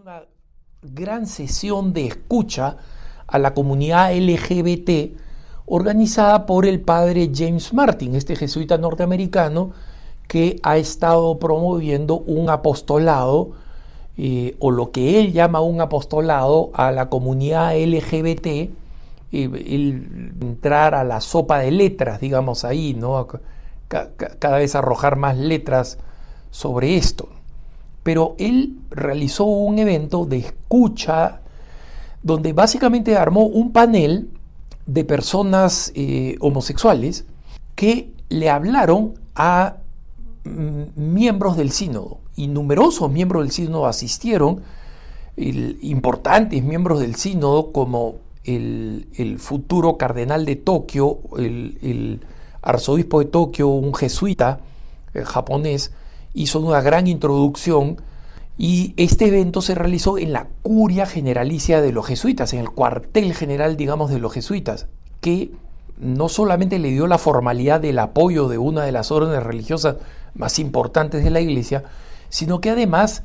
una gran sesión de escucha a la comunidad LGBT organizada por el padre James Martin, este jesuita norteamericano que ha estado promoviendo un apostolado o lo que él llama un apostolado a la comunidad LGBT, el entrar a la sopa de letras, digamos ahí, ¿no? Cada vez arrojar más letras sobre esto. Pero él realizó un evento de escucha donde básicamente armó un panel de personas homosexuales que le hablaron a miembros del sínodo, y numerosos miembros del sínodo asistieron, importantes miembros del sínodo como el futuro cardenal de Tokio, el arzobispo de Tokio, un jesuita japonés, hizo una gran introducción, y este evento se realizó en la curia generalicia de los jesuitas, en el cuartel general, digamos, de los jesuitas, que no solamente le dio la formalidad del apoyo de una de las órdenes religiosas más importantes de la Iglesia, sino que además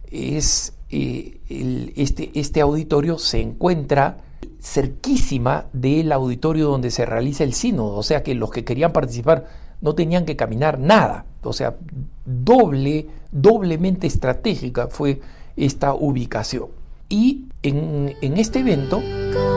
este auditorio se encuentra cerquísima del auditorio donde se realiza el sínodo, o sea que los que querían participar no tenían que caminar nada, o sea, doblemente estratégica fue esta ubicación. Y en este evento